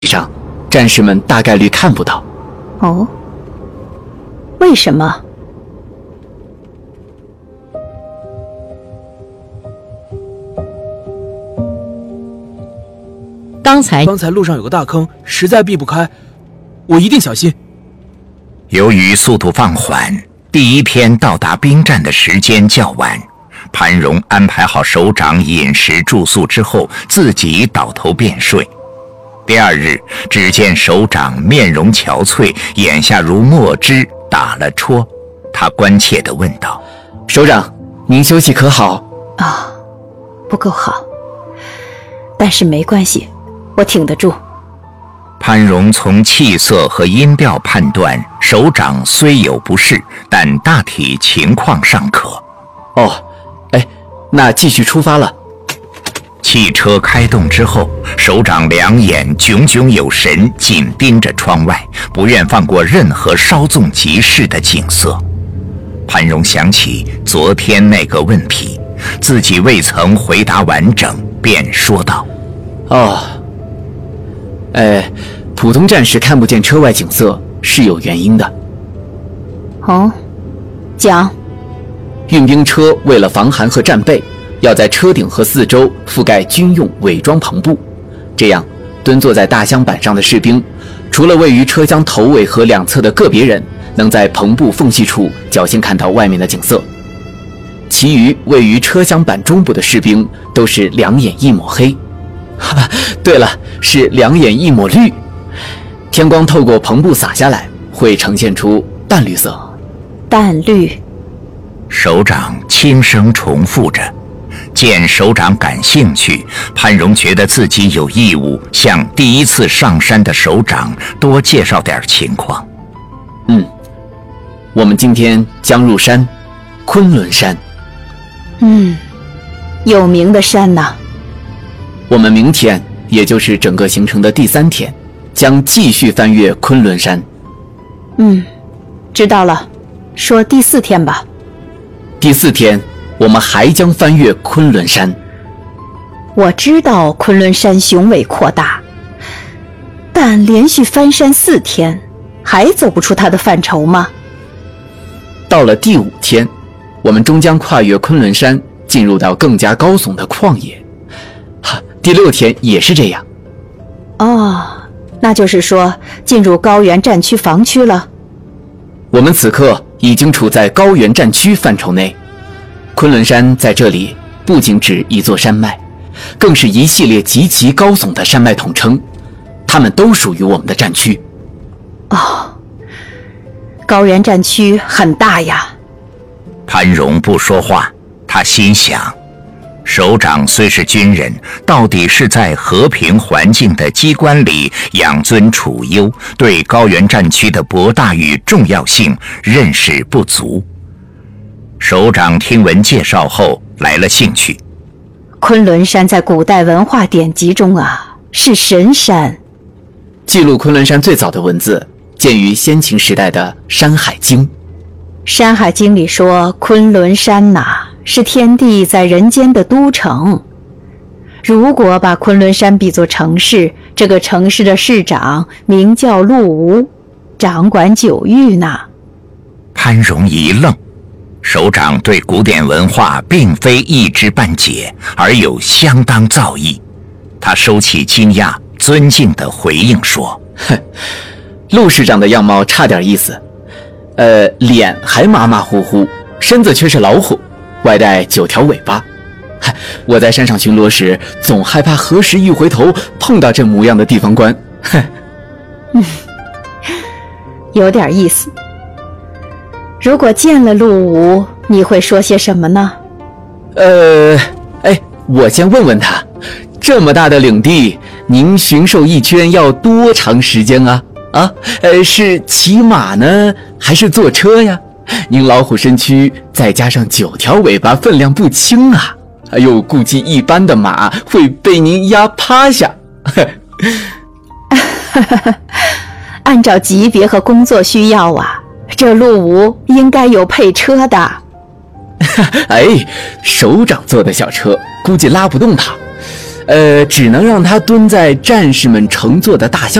上，战士们大概率看不到。 哦，为什么？ 刚才路上有个大坑，实在避不开，我一定小心。 由于速度放缓，第一天到达兵站的时间较晚，潘荣安排好首长饮食住宿之后，自己倒头便睡。第二日，只见首长面容憔悴，眼下如墨汁，打了戳。他关切地问道：“ 首长，您休息可好？” 不够好，但是没关系，我挺得住。 潘荣从气色和音调判断，首长虽有不适，但大体情况尚可。 那继续出发了。 汽车开动之后，首长两眼炯炯有神，紧盯着窗外，不愿放过任何稍纵即逝的景色。潘荣想起昨天那个问题，自己未曾回答完整，便说道：“ 普通战士看不见车外景色是有原因的。” 讲。 运兵车为了防寒和战备，要在车顶和四周覆盖军用伪装篷布，这样蹲坐在大箱板上的士兵，除了位于车厢头尾和两侧的个别人能在篷布缝隙处侥幸看到外面的景色，其余位于车厢板中部的士兵都是两眼一抹黑。对了，是两眼一抹绿。天光透过篷布洒下来，会呈现出淡绿色。 淡绿。 首长轻声重复着。见首长感兴趣，潘荣觉得自己有义务向第一次上山的首长多介绍点情况。 我们今天将入山，昆仑山。 有名的山呐。 我们明天，也就是整个行程的第3天，将继续翻越昆仑山。 知道了，说第4天吧。 第4天，我们还将翻越昆仑山。 我知道昆仑山雄伟扩大，但连续翻山4天，还走不出它的范畴吗？ 到了第5天，我们终将跨越昆仑山，进入到更加高耸的旷野。第6天也是这样。 那就是说进入高原战区防区了。 我们此刻已经处在高原战区范畴内。昆仑山在这里不仅指一座山脉，更是一系列极其高耸的山脉统称，它们都属于我们的战区。 高原战区很大呀。 潘荣不说话，他心想，首长虽是军人，到底是在和平环境的机关里养尊处优，对高原战区的博大与重要性认识不足。首长听闻介绍后来了兴趣。 昆仑山在古代文化典籍中是神山。 记录昆仑山最早的文字见于先秦时代的《山海经》。《 山海经》里说，昆仑山是天帝在人间的都城。如果把昆仑山比作城市，这个城市的市长名叫陆吴，掌管9域呢。 潘荣一愣，首长对古典文化并非一知半解，而有相当造诣。他收起惊讶，尊敬地回应说：“ 陆市长的样貌差点意思，脸还马马虎虎，身子却是老虎，外带9条尾巴。我在山上巡逻时，总害怕何时一回头碰到这模样的地方官。 有点意思。如果见了陆吴，你会说些什么呢？ 我先问问他，这么大的领地，您巡狩一圈要多长时间啊？是骑马呢，还是坐车呀？您老虎身躯再加上9条尾巴，分量不轻啊！估计一般的马会被您压趴下。 按照级别和工作需要这陆吴应该有配车的。 首长坐的小车估计拉不动他， 只能让他蹲在战士们乘坐的大象